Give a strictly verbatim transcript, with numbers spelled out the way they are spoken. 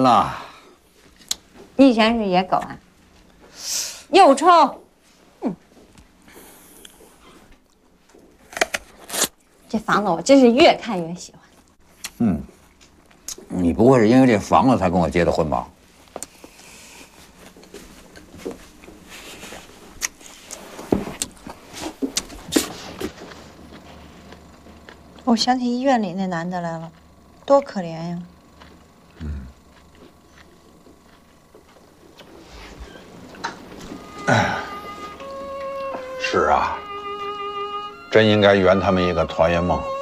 了。 你以前是野狗啊？又臭。嗯。这房子我真是越看越喜欢。 嗯。你不会是因为这房子才跟我结的婚吧？ 我想起医院里那男的来了，多可怜呀！ 嗯。哎，是啊，真应该圆他们一个团圆梦。